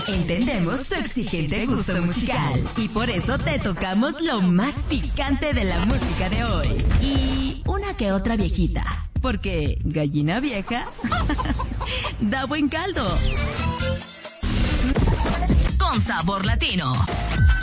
Entendemos tu exigente gusto musical y por eso te tocamos lo más picante de la música de hoy. Y una que otra viejita, porque gallina vieja da buen caldo. Con sabor latino.